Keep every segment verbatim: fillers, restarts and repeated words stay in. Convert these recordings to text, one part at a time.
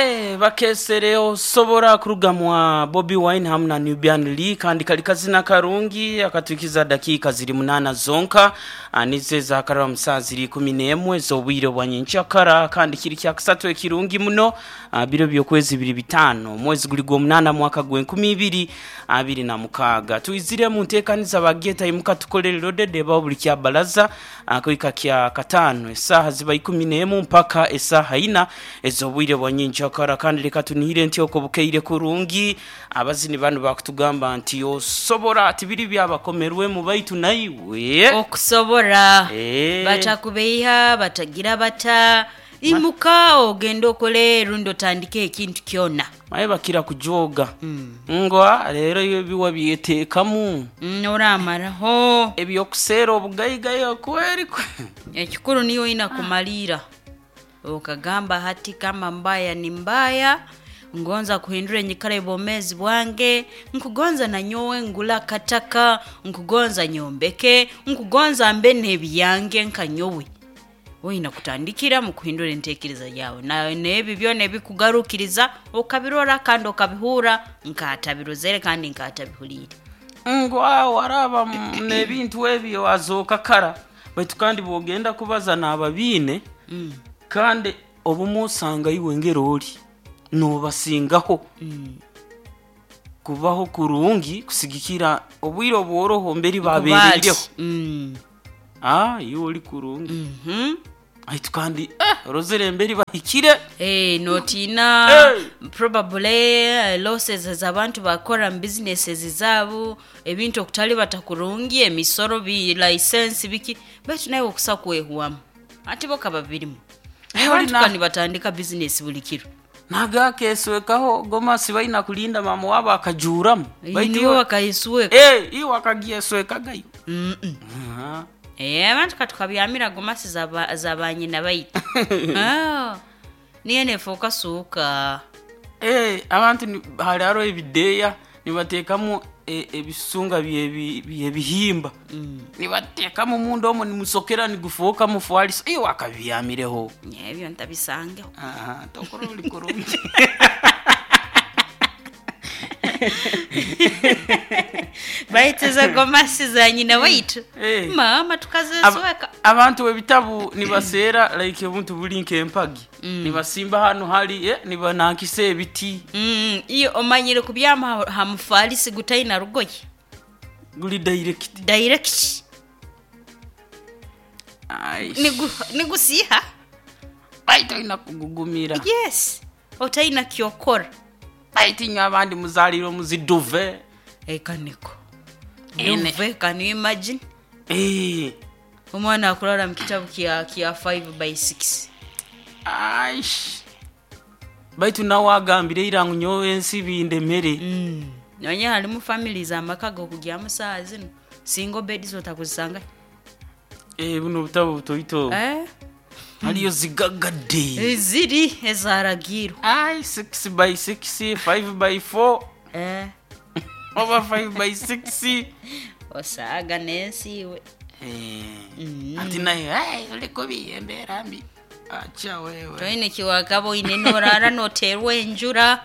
Eh bakesereo sobora kurugamwa Bobby Wine hamna Nubian Lee kandi kali kazina karungi akatukiza dakika ziri munana zonka anize za karwa musaziri kumi n'imwe zo bwiro bwanyincakara kandi kiri kya kusatwe kirungi muno biro byo kwezi bibiri bitano mwezi guli go munana mwaka gwe kumi ibiri abiri na mukaga tuizire mu ntekaniza bageta imuka tukolero dede babuli kya balaza akoika kya katano esaha ziba kumi n'imwe mpaka esaha ina ezo bwiro bwanyincakara kandi reka tunihire nti okobukeire kurungi abazini bantu bakutugamba nti osobora ati biri byabakomerwe mu baitu nayiwe okusobora eh batakubeya batagira bata imuka ogendo kole rundo tandike ekintu kyona maye bakira kujoga mm. ngwa rero iyo biwa biyetekamu noramara ho ebyo kusera obugayigayo kweri kwe ekikuru niyo ina kumalira okagamba hati kama mbaya ni mbaya ngonza kuhindura nyikare bomezi bwange nkugonza na nyowe ngula kataka nkugonza nyombeke nkugonza mbene byange nkanyowe oina kutandikira mu kuhindura entekereza yawe na nebi byone bikugarukiriza okabirora kandi okabihura nkatabirozere kandi nkatabihulira ngwa waraba nebintu ebyo azokakara baitu kandi bogenda kubaza nababine mm. kandi obumusanga iwengero oli no basingaho mm. kubaho kurungi kusigikira obwiro bworoho mberi baberereho mm. ah yoli kurungi mhm mm aitu kandi eh rozere mberi bahikire eh notina hey. Probably uh, losses z'abantu bakora businesses zabo ebintu okutali batakurungi emisoro bi license biki batu nayo okusakwehwamu ati boka babirimu abantu kandi batandika business bulikiro naga keswekaho goma sibaina kulinda mama wabo akajuramu baitu wakayisweka eh i wakagiesweka gayo mhm mm eh abantu katukabyamira goma sizaba zabanye nabayita ah niene focus uka eh abantu halaro ebideya nibatekamu ebisunga bye bihimba mm. nibatekamu mundo omo nimusokera nigufoka mufwalisa iyo akabyamireho ebyo ntabisange aha tokoro likorungi baiteza gomasi za nyina waitu hey. Mama tukazesweka Ab- abantu webitabu nibasera like ubuntu bulinke empagi mm. nibasimba hano hali eh nibanankise ebiti mm iyo omanyire kubyama hamufalisi gutaina rugoye guli direct direct ai nigu nigusiha baito ina kugugumira yes otaina kyokora baitinya abandi muzaliro muziduve ekaniko duve can you imagine eh umwana akulala mkitabu kia kia five by six aish baitu nawagambire irangu nyowe nsibinde mere mm nonye hali mu families amakago kujya musazi no single bed zo takuzanga eh buno butabu toito eh haliyo zigagade ziri ezaragiro ai six by six five by four eh over five by six osaga nesiwe eh mm. atina hey uliko biyembera mbi acha wewe toine kiwakabo inenorara noterwe njura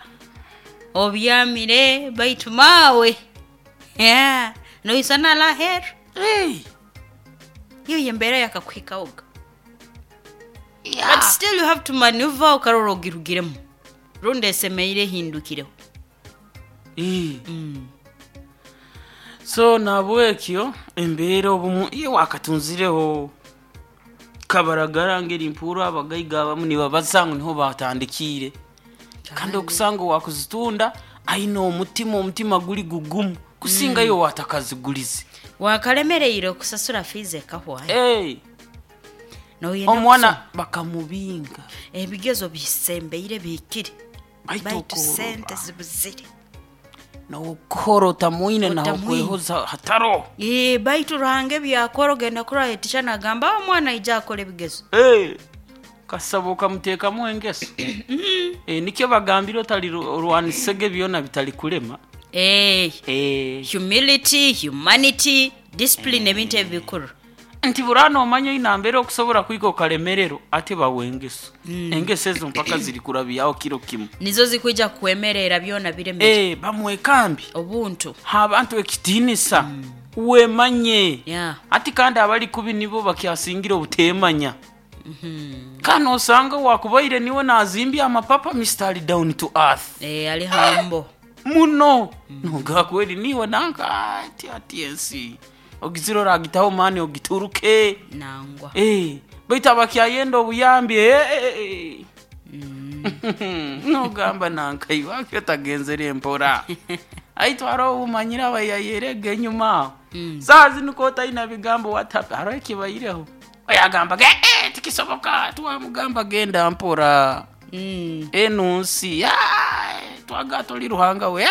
obyamire baitu mawe yeah no isana la her hey yo yembera yakakwika uga yeah. But still you have to maneuver ukarorogirugiremo ronde semeire hindukireho eh mm. so nabwekyo embera obumu iyo wakatunzireho kabaragara ngeri impuru abagayiga abamu ni babazangu niho batandikire kandi okusanga wakuzitunda aino umutima umutima guli gugumu kusinga yo mm. watakazigulize wakalemereiro kusasura fize kahwa hey no yenda omwana bakamubinga ebigezo bisembeire bikiri baito sente zibuzire no korota muine na kwehoza hataro eh baitu range byakoro genda kura etisha nagamba omwana ija akole bigezo eh kasabo kamuteka muengeso eh nikyo bagambiro tali rwanisege byona bitali kulema eh eh humility humanity discipline ebintu ebikuru nti burano omanyo inambere okusobora kwiko kalemerero ate bawengeso mm. engese zo mpaka ziri kurabiyaho kiro kimu nizo zikuja kwemerera byona biremere eh bamwekambi obuntu abantu ekitinisa mm. wemanye yeah. ati kandi abali kubi nibo bakyasingira obutemanya mhm kano osanga wakubaire niwe nazimbi amapapa Mister Down to Earth eh ali hambo muno mm. noga kweli niwe nanga ati ati ensi ogiziro ragitaho mani ogituruke nangwa eh baita bakyayenda obuyambi eh mm. no gamba nanka iwake tagenzere empora aitwaro umanyira bayayerege nyuma mm. sazi nukota ina bigambo WhatsApp areke bayireho oyagamba ge eh tikisoboka tuwa mugamba genda mpora mm. enunsi ya twaga liruhanga we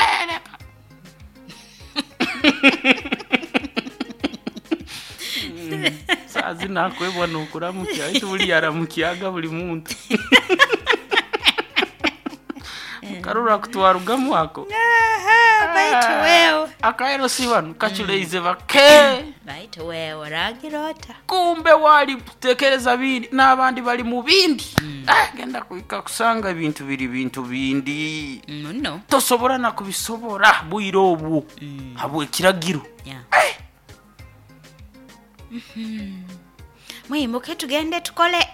sazi nakwebwa nokuramukia itu buli yaramukiaga buli muntu karura kutwarugamu wako baitu wewe akaero sibanu kachuleize bake baitu wewe ragirota kumbe wali tekereza bindi n'abandi bali mu bindi mm. ah genda kuika kusanga ibintu biri bintu bindi mm, no tosobora na kubisobora buirobu mm. habwe kiragiro yeah. eh. mhm mwimuke tugende tukole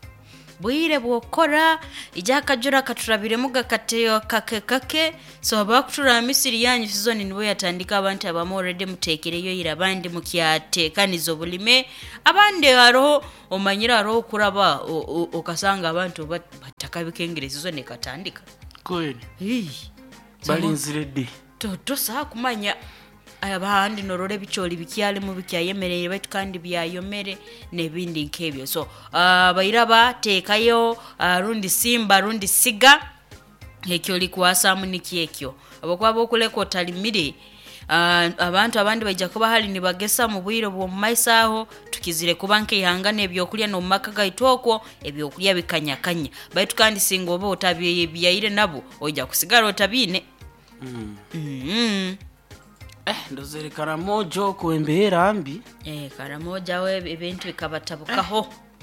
bwire bwokora ijakajura katurabire muga kateyo kake kake so abakutura Misiri yanyu season nibo yatandika abantu abamo already mutekereyo ira bandi mukyate kanizo bulime abande haro omanyira haro kuraba okasanga abantu batakabikengere season katandika kweli eh balinzire di toto sa kumanya abandi norore bicholi bikyale mu bikyayemereye baitu kandi byayomere nebindi nkebyo so abayiraba uh, tekayo uh, rundi simba rundi siga ekyo likwasa muniki ekyo abokwabo kuleko talimire uh, abantu abandi bajja kuba hali nibagesa mu bwiro bwo maisaho tukizire kubanke ihangane ebyokulya no maka gaitoko ebyokulya bikanyakanya baitu kandi singo obo otabiye byayire nabo ojja kusigara otabine mm. mm. eh ndozere karamojo kuembera ambi eh karamoja we ebintu bikabatabukaho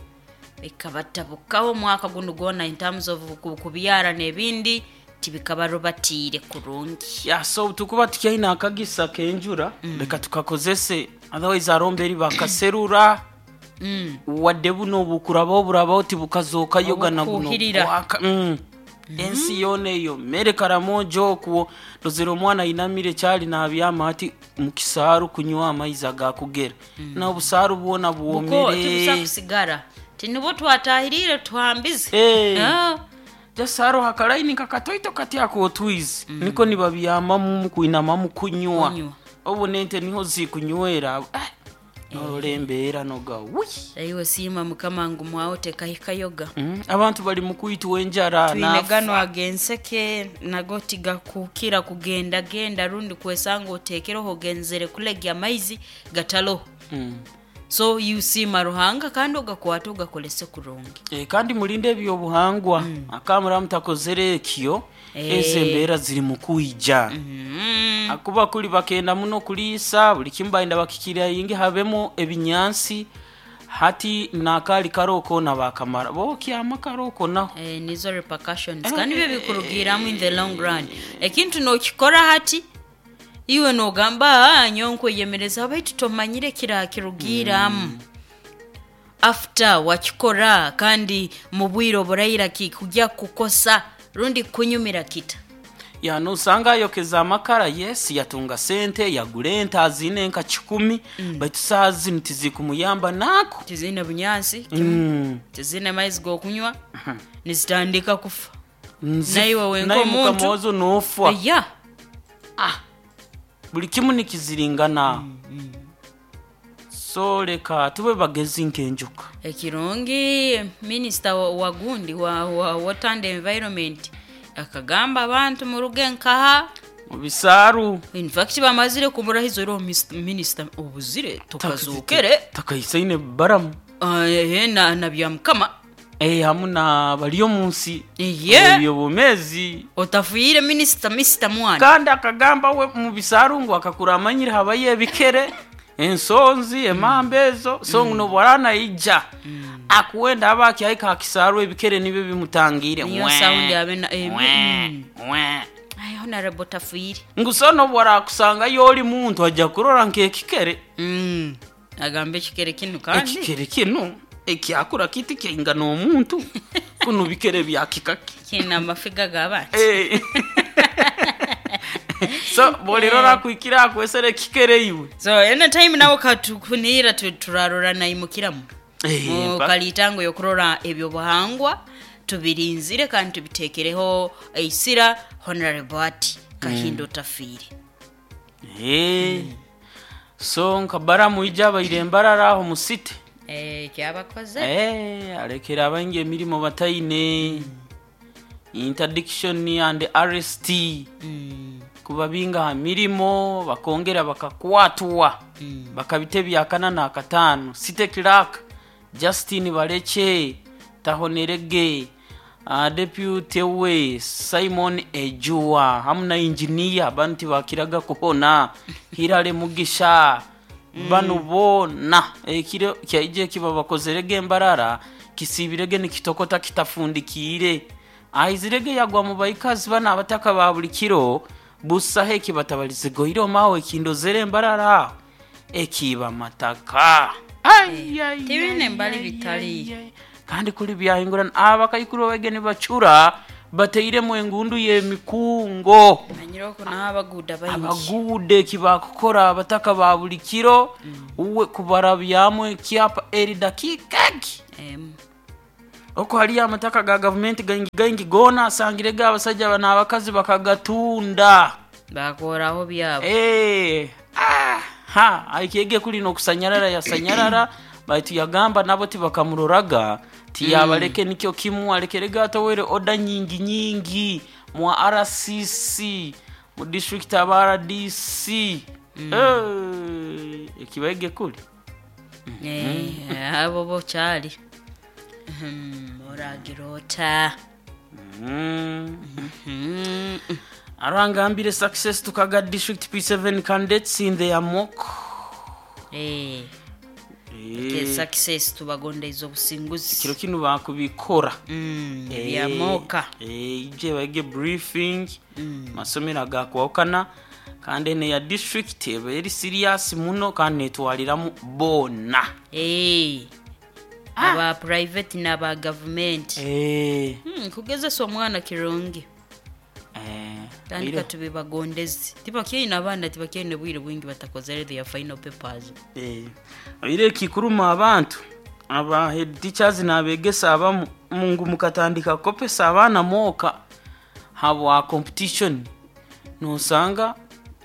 bikabatabukaho mwaka guno gona in terms of kubiyara nebindi tibikabarobatire kurungi ya so tukuba tukyaina akagisa kenjura mm. beka tukakozese otherwise aromberi bakaserura mm. wadde buno bukurabo burabo tibukazoka yoga na buno waka mm. Mm-hmm. ensi yone yo mere karamojo ku dozero mwana inamire cyali na byama ati mukisaru kunywa amayiza gakugera mm-hmm. na busaru buona buomere tibusa kusigara tinibo twatahirire twambize hey. yeah. jasaro hakalaini kakatoito kati yako twiz mm-hmm. niko nibabyama mu kuinama mu kunywa obonente niho zikunywera ah. Norembera noga wi ayiwe sima mukamangu mwaote kahika yoga mm. abantu bali mukuyitu wenjara na twinegano agenseke nagotiga kukira kugenda genda rundi kwesanga otekero hogenzere kulegya maizi gatalo mm. so you see maruhanga kandi ogakwata ogakolese kurongi e kandi mulinde byo buhangwa mm. akamura mutakozere kiyo e. ezembera ziri mukuyija mm. akuba kuli bakenda muno kulisa buli kimbainda bakikira yingi habemo ebinyansi hati nakali karoko na bakamara bo kyama karoko naho eh nizo repercussions eh, kandi bebe kurugira mu in the long run ekintu no kikora hati iwe no gamba nyonko yemereza abaitu tomanyire kira kirugira mm. after wakikora kandi mu bwiro borayira kikujya kukosa rundi kunyumira kita ya no sanga yokeza makara yes yatunga sente yagulenta azine nka kikumi mm. baitu sazi ntizikumuyamba nako tizine bunyansi mm. tizine maize go kunywa uh-huh. nizitandika kufa Nzi, naiwe wengo muntu kamozo nofwa uh, yeah. ah buli kimu nikizilingana mm, mm. so leka tube bagezi nkenjuka ekirongi minister wagundi wa, wa water and environment akagamba abantu mu rugenkaha mu bisaru in fact bamazire kumurahizo ro minister obuzire tukazukere takayisaine baramu eh na nabyamkama eh hamuna baliyo munsi yeah. iyo bomezi otafuire minister mister mwana kandi akagamba we mu bisaru ngo akakura amanyire habaye bikere ensonzi emambezo so no bwarana ija akuenda abaki aika akisarwe ebikere nibe bimutangire niyo sound yabena eh ay honorable Tafiri ngusono bwara kusanga yoli muntu ajja kurora nkekikere mm agambe kikere kinu kandi kikere kinu ekyakura kiti kinga no muntu kuno bikere byakikaki kina mafiga gabati eh so bolirora kuikira kwesere kikere iwe so ene time nawo katukunira turarora nayimukiramu eh kalitango yokurora ebyo buhangwa tubirinzire kandi tubitekereho eisira honorable ati Kahindo Tafiri eh so nkabara muijaba irembarara aho musite eh kyabakoze eh arekera abange mirimo batayine interdiction and arrest mm. kubabinga mirimo bakongera bakakwatwa mm. bakabitebya kana na katano site clerk Justin Baleche Tahonerege uh, deputy we Simon Ejua hamna engineer banti bakiraga kuhona Hirale Mugisha mm. banu bona ekiro kyaije kibabakozerege mbarara kisibirege nikitokota kitafundikire aizirege yagwa mu bayikazi bana abataka ba buli kiro busa heki batabalize goiro mawe kindozere mbarara ekiba mataka ay ay tibine mbali bitali kandi kuri byahingurana abakayikuru bageni bacura bateire mu engundu ye mikungo anyiroko na abaguda bayingi abagude kibakokora abataka ba buli kiro mm. uwe kubara byamwe kiapa eri dakikagi em oko hali amataka ga government gangi gangi gona sangirega abasajja bana abakazi bakagatunda bakoraho byabo eh ah ha aikege kuli no kusanyarara ya sanyarara baitu yagamba nabo tibakamururaga tiyabaleke mm. nikyo kimu alekerega atowere oda nyingi nyingi mwa R C C mu district abara D C mm. eh ekibege kuli eh abo bo chali Hmm, oragirota. Mm. Mm. Arangambire success tukaga district P seven candidates in the mock. Eh. Ke success tubagonda izo businguzi. Kiro kinu bakubikora. Mm, ya moka. Eh, ije bage briefing. Mm. Masomera gakwokana kandi ne ya district very serious muno kandi twaliramu bona. Eh. Ah. Aba private na ba government eh hmm kugeza so mwana kirongi eh kandi katubi bagondezi tibakiye nabana tibakiye ne bwire bwingi batakozere their final papers eh ile kikuruma abantu aba head teachers nabegesa aba mungu mukatandika kopesa abana moka habwa competition no sanga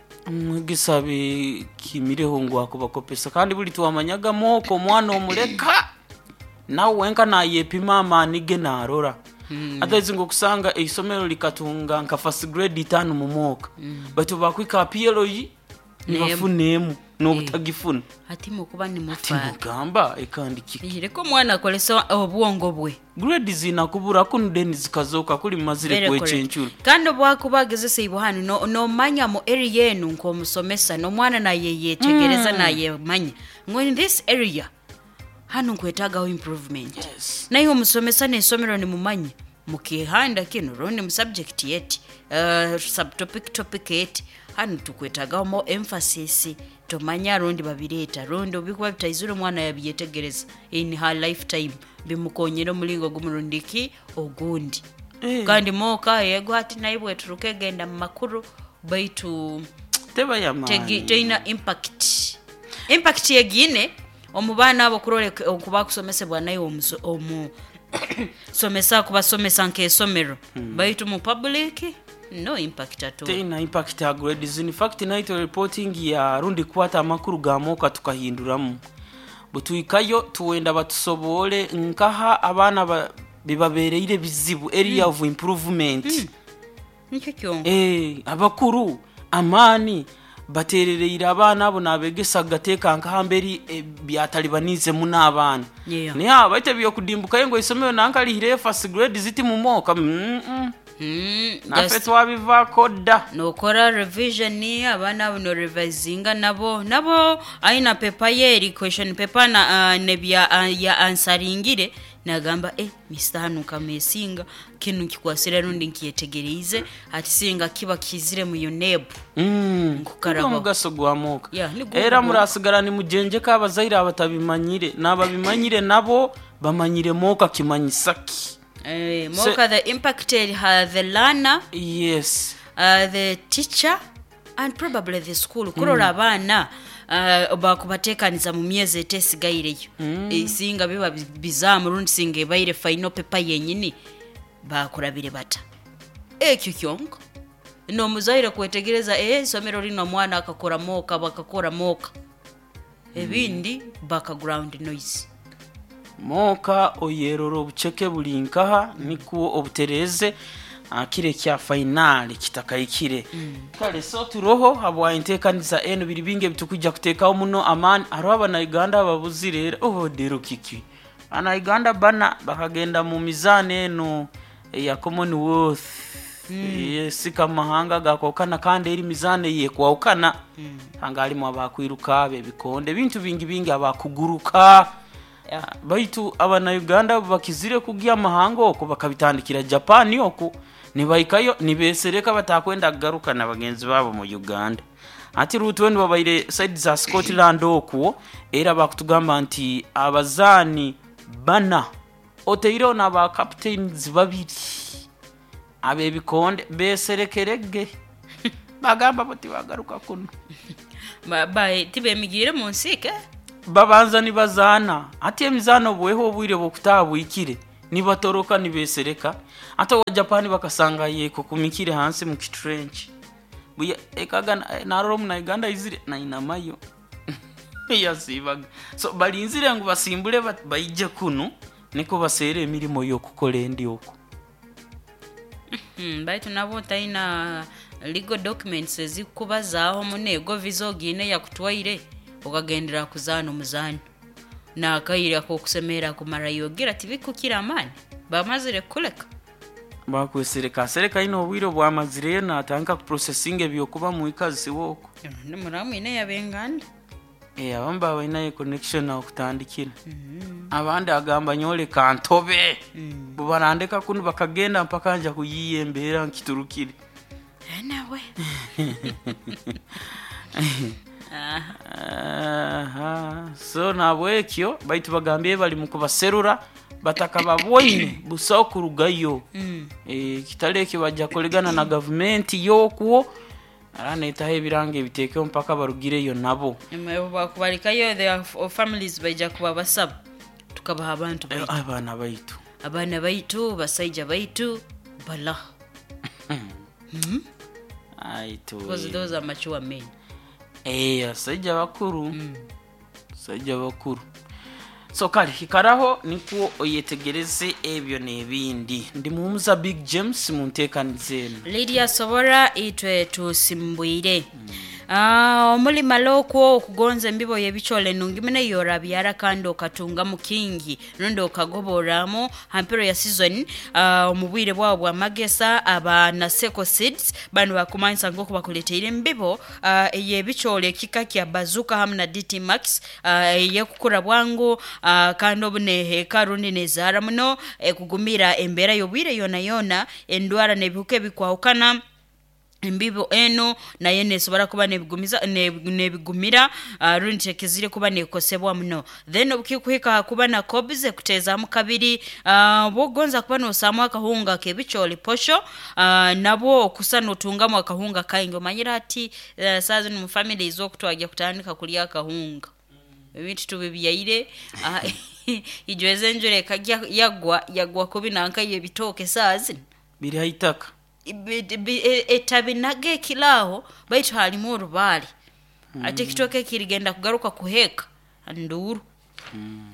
mwigisabe kimireho ngo akubakopesa kandi buri tuwamanyaga moko mwana omuleka nawe wenka na yepima amanige narora mm. atezi ngo kusanga isomero likatunga nka first grade itanu mu moka mm. batu bakwika P L yi nibafunemu no butagifuna ati mu kuba ni mufa ati mugamba ekandikike ireko mwana kolesa obwongo bwe grade zina kubura kunudeni zikazoka kuli mazire kwecenchura kandi bwakubageze seibo hano no, no manya mu area yenu nko musomesa no mwana na yeye tegereza mm. na ye manya ngo in this area hano kwetaga improvement yes. na hiyo musomesa ne somero ni mumanye mukihanda kino rone mu subject yet uh, subtopic topic yet hano tukwetaga mo emphasis to manya rondi babireta rondo bikuba bitayizuro mwana yabiyetegereza in her lifetime bimukonyero mulingo gumurundiki ogundi eh. kandi moka yego ati naibwe turuke genda makuru baitu teba yamani tegi teina impact impact yegine omubana abo kurole okuba kusomesebwa nayo omu omu somesa kubasomesa nke somero hmm. baitu mu public no impact at all teina impact ya grades in fact night reporting ya rundi kwata makuru gamoka tukahinduramu butuikayo tuwenda batusobole nkaha abana ba, bibabereire bizibu area hmm. of improvement hmm. nicyo cyo eh abakuru amani baterereira abana abo nabegesa gateka nkahamberi e, byatalibanize muna abana yeah. niya baite biyo kudimbuka yengo isomero nankali hire first grade ziti mu moka mm -mm. Mm, nafe twabivako dda nokora revision abana no revisinga nabo nabo aina paper yeri question paper na uh, nebya uh, ya answeringire nagamba eh Mister Hanuka mesinga kinu kikwasira rundi nkiyetegereze ati singa kiba kizire mu yonebu mm nkukaraba mugaso gwamoka yeah, era murasigara ni mujenje ka abazaire abatabimanyire nababimanyire nabo bamanyire moka kimanyisaki eh moka so, the impacted uh, the learner yes uh, the teacher and probably the school kurora abana uh, bakubatekaniza mu myezi etesigayireyo mm. isinga biba bizamu rundi singe bayire final paper yenyini bakurabire bata ekyo kyonko no muzaire kwetegereza eh somero lino mwana akakora moka bakakora moka ebindi background noise moka oyeroro bucheke bulinkaha nikuo obutereze akire kya final kitakayikire mm. kale so turoho habwa intekaniza eno biribinge bitukujja kutekaho muno amani araba na Uganda babuzire oh dero kiki ana Uganda bana bakagenda mu mizane eno ya Commonwealth mm. yes kama hanga gakokana kandi eri mizane ye kwaukana mm. hangali mu abakwiruka be bikonde bintu bingi bingi abakuguruka yeah. baitu abana Uganda bakizire kugia mahanga oko bakabitandikira Japan oko nibayikayo nibesereka batakwenda garuka na bagenzi babo mu Uganda ati rutu wenu babaire side za Scotland oko era bakutugamba nti abazani bana oteiro na ba captains babiri abe bikonde beserekerege bagamba bati bagaruka kuno baba tibe migire munsike babanza nibazana ati emizano bweho bwire bokutabwikire nibatoroka nibesereka ata wa Japan bakasanga yeko kumikire hansi mu kitrench buya ekaga na Rome na Uganda izire na inamayo yasibaga so balinzire ngo basimbule bayije kuno niko basere emirimo yo kukola endi oko hmm baitu nabo taina legal documents ezikubazaho munego vizogine yakutwaire okagendera kuzana muzani na akayira ko kusemera kumara yogira tibikukira amani bamazire kuleka bakwesereka sereka ino wiro bwamazire na tanka ku processing ebyo kuba mu ikazi woko ne muramu ine yabenganda eh abamba baina connection na okutandikira mm. abandi agamba nyole kantobe mm. bubarandeka kuno bakagenda mpaka anja kuyiyembera nkiturukire nawe aha so nabwekyo baitu bagambye bali mukubaserura bataka babwoine busokurugayo mm. eh kitaleke bajja kolegana na government yokuo arana itahe birange biteke mpaka barugireyo nabo emwe bakubalikayo the families bajja kuba basaba tukabaha abantu baitu abana baitu abana baitu basaija baitu bala mhm aitu because those are mature men eh saija bakuru mm. saija bakuru so kali hikaraho nikuo oyetegereze ebyo nebindi ndi muumuza Big James muntekanizeni Lydia Sobora itwe tusimbuire mm. Ah, omuli maloko okugonza mbibo yebichole nungimene yora byara kando katunga mukingi nondo kagoboramo hampero ya season ah omubwire bwa bwa magesa aba na Seco Seeds banu bakumanisa ngoko bakuleteire mbibo ah yebichole kikaki abazuka hamna D T Max ah yekukura bwangu ah kando bune hekarundi nezara muno ekugumira embera yobwire yona yona endwara nebihuke bikwaukana mbibo eno na yene sobara kuba nebigumiza nebigumira uh, runti kizire kuba nekosebwa muno then obukikuhika kuba na kobize kuteza mu kabiri uh, bogonza kuba no samwa kahunga kebicholi posho uh, nabo okusana otunga mu kahunga kaingo manyira ati uh, sazi mu family izo kutwaje kutandika kulia kahunga ebintu tubibyire uh, ijweze njure kajya yagwa yagwa kubi nanka yebitoke sazi biri haitaka etabinage kilaho baitu halimu rubali mm. ate kitoke kirigenda kugaruka kuheka nduru mm.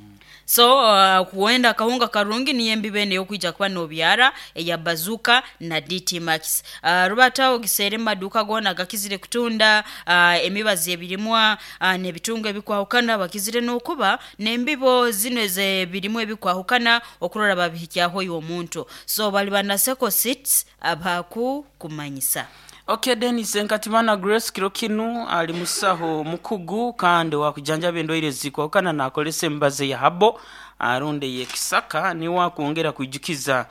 so uh, kuenda kahunga karungi ni embibene yokuija kwa nobyara eya bazuka na D T Max uh, rubata ogisere maduka gona gakizire kutunda uh, emibazi ebirimwa uh, ne bitungo ebikwahukana bakizire nokuba nembibo zineze birimwe ebikwahukana okurora babihikyaho yo muntu so bali banaseko sits abaku kumanyisa. Okay, Dennis Nkatimana Grace Kirokinu ali musaho mukugu kandi wakujanja bendo ile ziko kana nakolese mbaze ya habo arunde ye Kisaka ni wakuongera kujukiza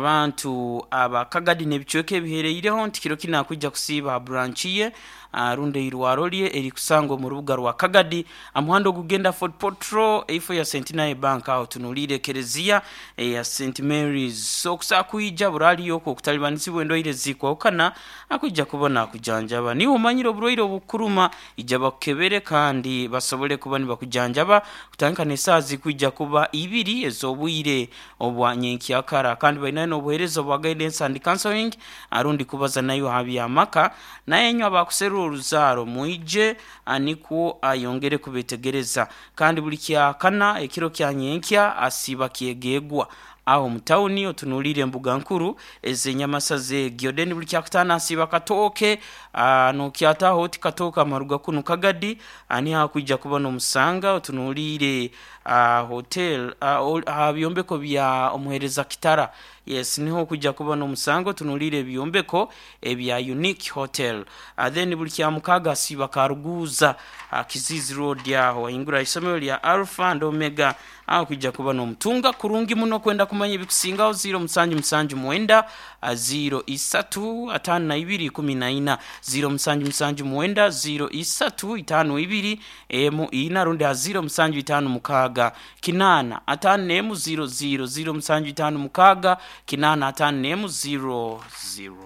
abantu abakagadi nebichoke bihereyireho ntikirokina kujja kusiba branchiye arunde irwarolie eri kusango mu rubuga rwa Kagadi amuhando kugenda Ford Potro ifo ya Centenary Bank out tunulire kerezia e ya Saint Mary's so kusakuija burali yoko kutalibanisi bwendo ile ziko kana akujja kubona kujanjaba ni umanyiro buroiro bukuruma ijaba kebere kandi basobole kubani bakujanjaba kutankane sazi kujja kuba ibiri ezobwire obwanyenki akara kandi bainano obuherezo bwa guidance and counseling arundi kubaza nayo habi amaka nayenyo abakuseru uruzaro muije aniko ayongere kubetegereza kandi buli kya kana ekiro kya nyenkya asiba kiegegwa aho mutauni otunulire mbuga nkuru ezenyamasaze Giodeni buli kya kutana asiba katoke no kyata hoti katoka maruga kunu Kagadi ani hakujja kubona omusanga otunulire uh, hotel uh, byombeko bya omuhereza kitara yes niho kujja kubona omusango tunulire byombeko ebya Unique Hotel uh, then buli kya mukaga asiba karuguza uh, Kizizi Road yaho ingura isomero lya Alpha and Omega aho kujja kubona omutunga kurungi muno kwenda kumanya bikusingaho zero musanju musanju mwenda zero isatu atanu na ibiri kumi na ina zero musanju musanju mwenda zero isatu itanu ibiri emu ina runde a zero musanju itanu mukaga kinana atanu nemu zero zero zero musanju itanu mukaga kinana atanu nemu zero zero.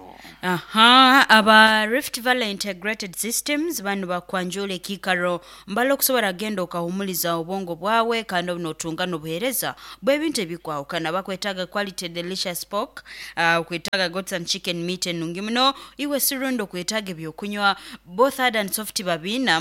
Aha, aba Rift Valley Integrated Systems banu bakwanjule kikaro mbalo kusobora gendo kahumuliza obongo bwawe kandi obunotunga nobuhereza bwebintu ebikwahukana bakwetaga quality delicious pork uh, kwetaga goats and chicken meat enungi muno iwe sirundo kwetaga byokunywa both hard and soft babina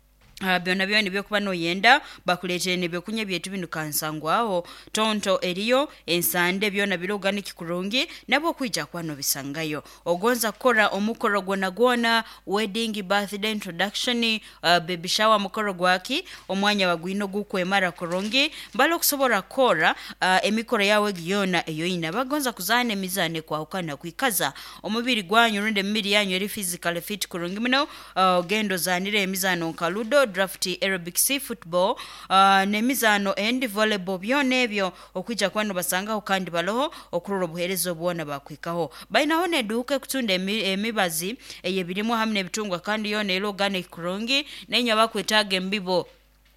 Uh, byona byoni byokuba no yenda bakulete ne byokunya byetu binu kansangwaho tonto eriyo ensande byona biroganiki kurungi nabo kwijja kwano bisangayo ogonza kora omukoro gona gona wedding birthday introduction uh, baby shower mukoro gwaki omwanya bagwino gukwemara kurungi mbalo kusobora kora uh, emikoro yawe giyona eyo ina bagonza kuzane mizane kwa ukana kwikaza omubiri gwanyu runde mmiri yanyu eri physical fit kurungi mino uh, gendo zanire emizano kaludo draft aerobic sea football uh, nemizano and volleyball byonebyo okwijja kwano basanga okandi baloho okururo buherezo bwona bakwikaho baina hone duke kutunda emibazi eyebirimo hamne bitungwa kandi yone elo organic kurungi nenya bakwetaga mbibo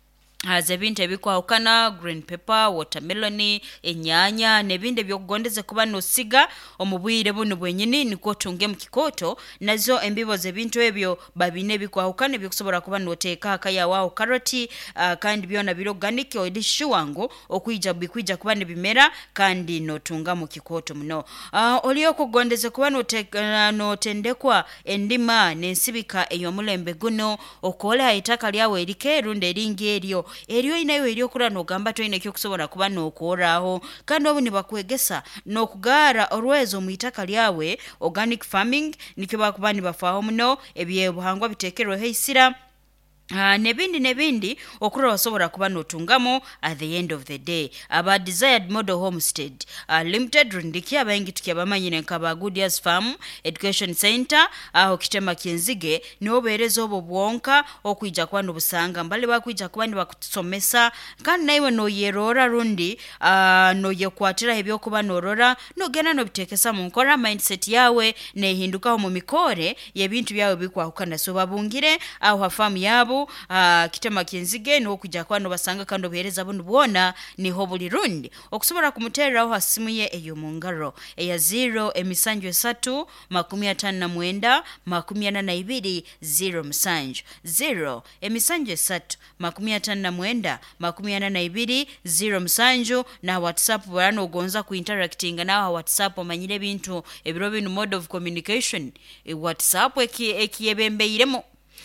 Haze binte bikwa ukana green pepper, watermelon, enyanya, nebinde byokugondeze kuba no siga omubwire buno bwenyini niko tunge mukikoto nazo embibo ze bintu ebyo babine bikwa ukane byokusobora kuba no teka akaya wao karoti uh, kandi byona biro organic odishu wango okwijja bikwija kuba ne bimera kandi no tunga mukikoto muno uh, oliyo kugondeze kuba no teka no tendekwa endima nensibika eyo mulembe guno okola itaka lyawe erike runde eringi eryo eriyo inayo eriyo kura no gamba toine kyo kusobora kuba no koraho kandi obuni bakwegesa no kugara orwezo muitaka lyawe organic farming nikyo bakubani bafaho muno ebiye buhangwa bitekero heisira Uh, nebindi nebindi okura wasobora kuba notungamo at the end of the day aba desired model homestead uh, limited rundiki abaingi tukyabamanyine nkaba Good Years Farm Education Center aho uh, kitema kienzige noberezo obo bwonka okwijja kwa nobusanga mbale bakwijja kuba ni bakusomesa kandi naiwe no yerora rundi uh, no yekwatira ebyo kuba norora no gena no bitekesa mu nkora mindset yawe nehinduka mu mikore yebintu byawe bikwahukana so babungire aho hafamu yabo Uh, kitema kienzige no kujja kwano basanga kando behereza bunu bwona niho buli rundi okusobora kumutera aho asimuye eyo mungaro eya zero emisanju esatu makumi atano na mwenda makumi ana na ibiri zero misanju zero emisanju esatu makumi atano na mwenda makumi ana na ibiri zero misanju na WhatsApp barano gonza ku interacting na WhatsApp omanyire bintu ebiro binu mode of communication e WhatsApp eki ekiyebembeiremo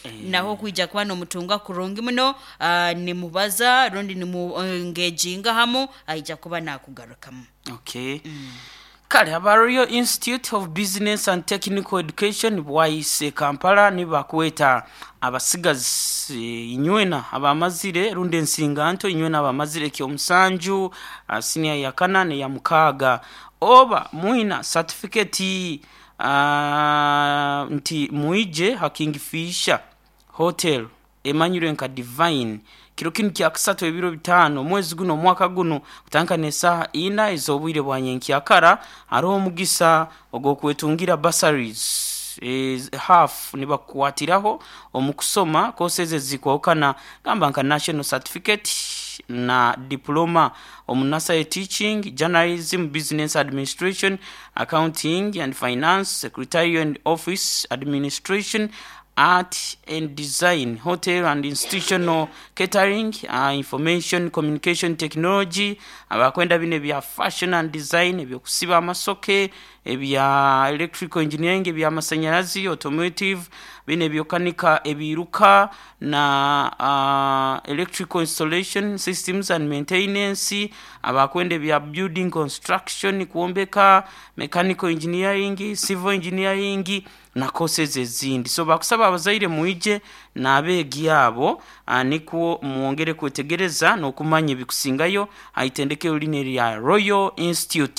Eh. naho kwijja kuba n'omutunga kurungi muno uh, nimubaza rundi nimungejinga hamo aija kuba nakugarukamu. Okay. Mm. Kale aba Royal Institute of Business and Technical Education bwayise Kampala nibakweta abasigazi inywena abamazire runde nsinganto inywena abamazire kyo musanju uh, senior ya kanane ya mukaga oba muina certificate uh, nti muije Hakingfisher Hotel Emmanuel nka Divine kiro kinu kya kusatu ebiro bitano mwezi guno mwaka guno kutanka nesa ina izobwire bwanyenki akara aro omugisa ogokwetungira bursaries is half nibakwatiraho omukusoma koseze zikwokana gamba nka national certificate na diploma omunasa teaching journalism business administration accounting and finance secretarial and office administration art and design hotel and institutional catering uh, information communication technology abakwenda bine bya fashion and design ebyo kusiba amasoke ebya electrical engineering ebya masanyalazi automotive bine byokanika ebiruka na uh, electrical installation systems and maintenance abakwenda bya building construction kuombeka mechanical engineering civil engineering na courses ezindi so bakusaba abazaire muije na abegi yabo aniko muongere kwetegereza no kumanya bikusingayo aitendeke ulineri ya Royal Institute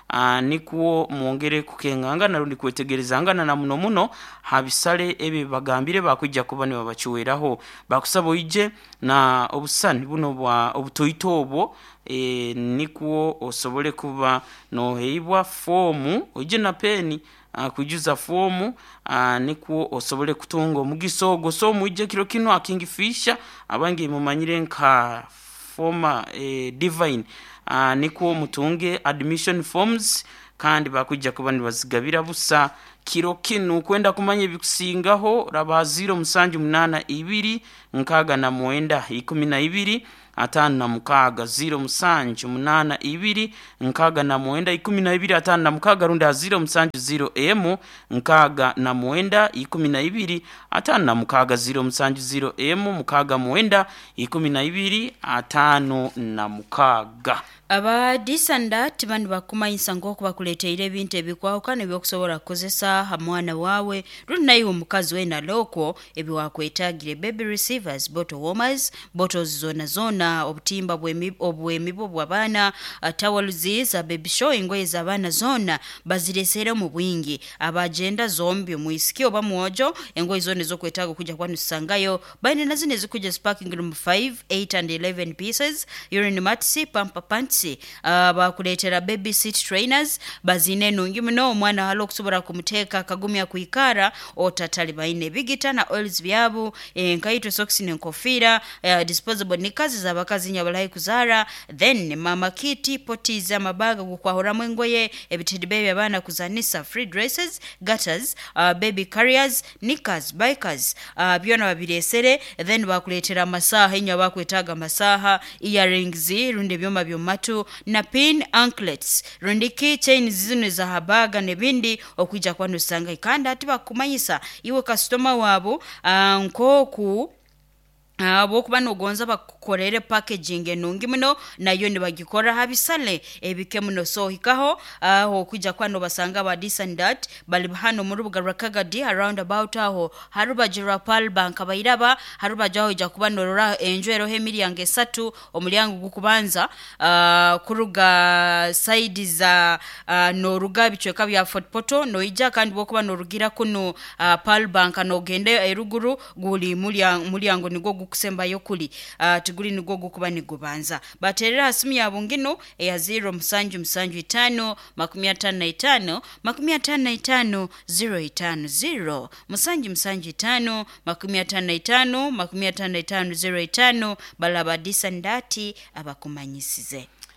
aniko muongere kukenganga na rundi kwetegerezanga na muno muno habisale ebe bagambire bakujja kubane babachuweraho bakusaba uje na obusani buno bwa obutoito obo e, nikuo osobole kuba no heibwa fomu uje na peni Uh, kujuza fomu uh, nikuo osobole kutunga omugisogo so muje kiro kino Hakingfisher abange mumanyire nka former eh, Divine uh, nikuo mutunge admission forms kandi bakujja kubandi bazigabira busa kiro kino kwenda kumanya bikusingaho raba zero musanju munana ibiri nkaga na mwenda ikumi na ibiri atanu na mukaga zero musanju munana ibiri nkaga na mwenda ikumi na ibiri atanu na mukaga runda zero musanju zero emu nkaga na mwenda ikumi na ibiri atanu na mukaga zero musanju zero emu mukaga mwenda ikumi na ibiri atanu na mukaga. Aba disanda tibandi bakumanyisa ngoko bakuleteire ebintu ebikwawukana ebyokusobola kozesa hamwana wawe runayi omukazi we na loko ebiwakwetagire baby receivers bottle warmers bottles zona zona obutimba bwemibo bwabana towels za baby show ngoye za bana zona baziresera mu bwingi abagenda zombi muisiki oba muojo engoye zone zo kwetaga kujja kwanusangayo bane nazine zikuja sparking room five eight and eleven pieces urine matsi pampa pants abakuletera uh, baby seat trainers bazine nungi muno omwana halo okusobora kumuteka kagumya kuikara otatali baine bigita na oils byabu enkaito socks n'enkofira uh, disposable nikazi za bakazi nyabalayi kuzara then mama kiti poti za mabaga gukwahora mwengoye ebitidi abana kuzanisa free dresses gutters uh, baby carriers nikas bikers uh, byona babiresere then bakuletera masaha inyo bakwetaga masaha earrings runde byoma byomatu na pin anklets rundiki chain zizune za habaga nebindi okwijja kwanusanga ikanda atiba kumanyisa iwe customer wabo uh, nkoku abo uh, kubano gonza bakukorere packaging enungi muno nayo ne bagikora habisale ebike muno so hikaho aho uh, kujja kwano basanga ba disandat bali hano mu rubuga rakagadi around about aho haruba Jirapal bank bayiraba haruba jaho ja kubanorora enjwero hemilyange esatu omulyango gukubanza uh, kuruga side za uh, no ruga bichweka bya Fort Poto no ija kandi bokuba no rugira kuno uh, Pal bank no gende eruguru guli mulyango nigo kusemba yokuli uh, tuguli nigo gukuba nigubanza baterera asimu yabo ngino eya zero musanju musanju itano makumi atano na itano makumi atano na itano zero itano zero musanju musanju itano makumi atano na itano makumi atano na itano zero itano balaba disandati abakumanyisize.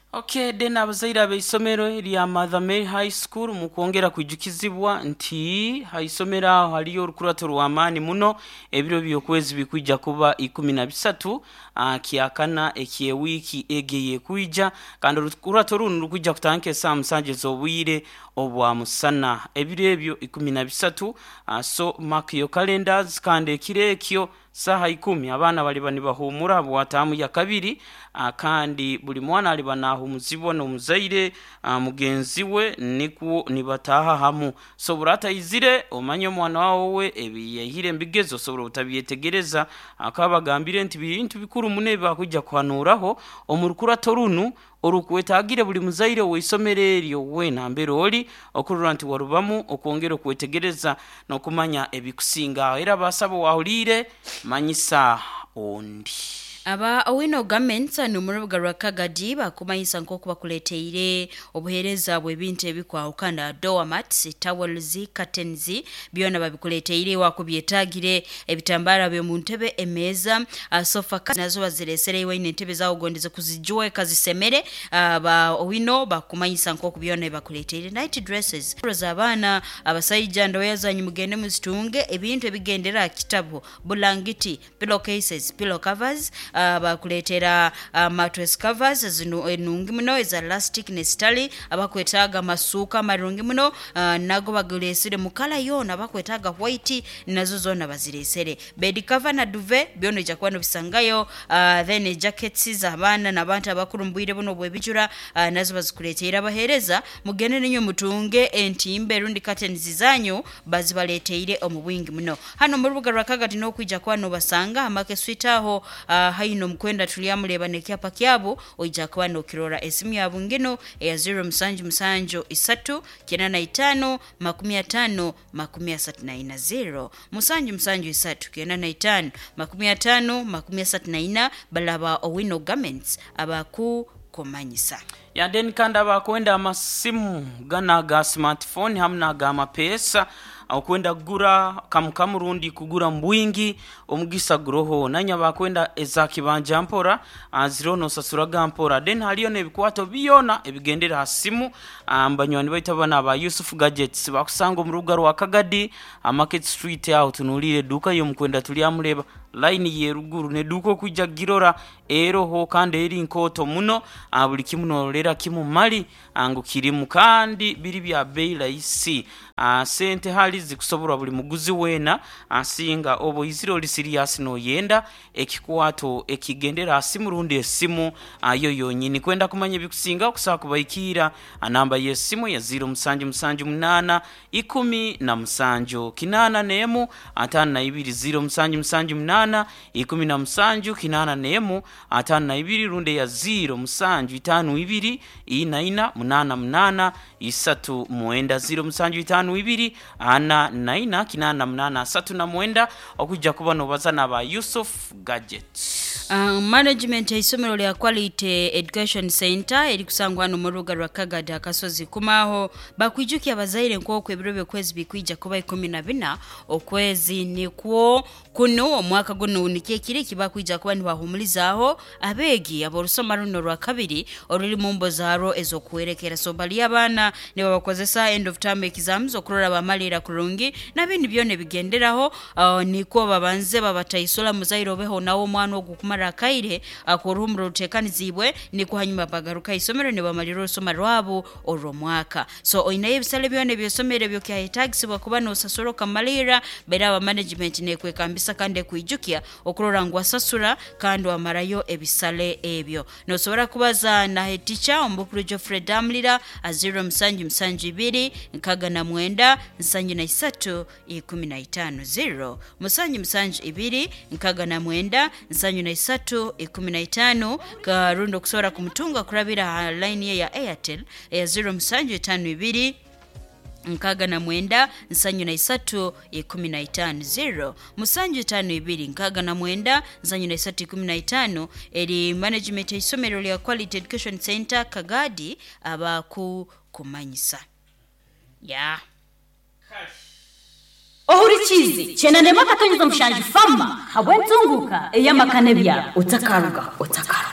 Okay, then abazaira beisomero lya Mother Mary High School mu kwongera kwijukizibwa nti haisomera haliyo rukurato rw'amani muno ebiro byokwezi bikwijja kuba ikumi na bisatu kiakana ekiye wiki egeye kwija kandi rukurato runo rukwijja kutanke saa musanje zobwire obwa musana ebiro ebyo ikumi na bisatu so mark your calendars kandi kirekyo saha ikumi abana bali bani bahumura bwatamu ya kabiri kandi buli mwana ali banaho muzibona umuzaire mugenzi we niku nibataha hamu so burata izire omanye mwana wawe ebiyehire mbigezo so utabiyetegereza akabagambire nti bintu bikuru munebe akujja kwanuraho omurukura torunu orukwetagire buli muzaire wesomereryo we nambero oli okurura nti warubamu okwongera kwetegereza no kumanya ebikusinga era basabo wahulire manyisa ondi aba Owino Government n'umurubuga rwa Kagadi bakumanyisa nko kubakuleteire obuhereza bw'ebintu ebikwa ukanda doormats, towels, curtains byona babikuleteire wakubyetagire ebitambara byo mu ntebe emeza sofa nazo baziresere iwe intebe zawo gondeze kuzijoe kazisemere aba Owino bakumanyisa nko kubyona bakuleteire night dresses abana abasayija ndoyazanyi mugende muzitunge ebintu ebigendera kitabo bulangiti pillowcases pillow covers abakuletera uh, mattress covers zino enungi muno eza elastic ne stali abakwetaga masuka marungi muno uh, nago bagulesire mukala yona abakwetaga white nazo zona bazilesere bed cover na duvet byono jakwano bisangayo uh, then jackets zabana nabantu abakurumbwire buno bwebijura uh, nazo bazikuletera abahereza mugene ninyo mutunge entimbe rundi curtains zanyu bazibaleteire omubwingi muno hano mu rubuga rwa Kagadi no kwijja kwano basanga amake switaho uh, haino mkwenda tuliamuleba nekyapa kyabo oija kwano kirora esimu yabo ngeno ya zero msanju msanju isatu kinana itano makumi atano makumi asatu na ina zero msanju msanju isatu kinana itano makumi atano makumi asatu na ina balaba Owino Governments abaku komanyisa ya den kanda bakwenda amasimu gana ga smartphone hamna ga mapesa au kwenda gura kamukamurundi kugura mbwingi omugisa groho nanya bakwenda ezaki banja mpora azirono sasuraga mpora den haliyo nebikwato biyona ebigendera hasimu ambanywani baitabana aba Yusuf Gadgets bakusanga mu rubuga rwa Kagadi Market Street out tunulire duka yo mkwenda tuliamuleba line ye ruguru ne duko kujja girora ero ho kandi eri nkoto muno abuli kimuno lera kimu mali angu kirimu kandi biri bya beila isi a sente hali zikusobora buli muguzi wena asinga obo iziro li serious no yenda ekikwato ekigendera asimurundi esimu ayo yonyini kwenda kumanya bikusinga kusaka kubayikira anamba yesimu ya zero msanju msanju munana ikumi na msanju kinana nemu atana na ibiri zero msanju msanju munana ikumi na msanju kinana nemu atana na ibiri runde ya zero msanju itanu ibiri ina ina munana munana isatu muenda zero msanju itanu ibiri ana naina kinana munana satu na muenda okujja kuba no bazana ba Yusuf Gadgets. Uh, management ya isomero lya Quality Education Center eri kusangwa no muruga rwa Kagadi akasozi kumaho bakwijuki abazaire nko kwebiro byokwezi bikwija kuba ikumi na bina okwezi nikwo kuno omwaka guno unikie kiri kibakwija kuba ni bahumulizaho abegi aborusoma runo rwa kabiri oruli mumbo zaro ezo kuerekera so bali abana ne babakozesa end of term exams okurora bamalira kurungi nabindi byone bigenderaho uh, niko babanze babatayisola muzairo beho nawo mwana ogukuma kaire akorumro utekanizibwe ni kuhanyuma bagaruka isomero ne bamaliro soma rwabo oromwaka so oinaye bisale byone byosomere byo kya taxi bakuba no sasoro kamalira bera ba management ne kwekambisa kande kuijukia okurora ngwa sasura kando amarayo ebisale ebyo no sobora kubaza na he teacher ombukuru Geoffrey Damlira aziro msanju msanju ibiri nkaga na mwenda msanju na isatu ikumi na itano zero msanju msanju ibiri nkaga na mwenda msanju na isatu ikumi na itano ka rundo kusora kumtunga kurabira line ya Airtel ya zero msanju itanu ibiri nkaga na mwenda nsanyu na isatu ikumi na itano zero musanju itanu ibiri nkaga na mwenda nsanyu na isatu ikumi na itano eri management isomero lya Quality Education Center Kagadi abaku kumanyisa ya yeah. Ohurichizi chena nema katonyeza mshanji fama habwentunguka eya makane bya utakaruga utakaruga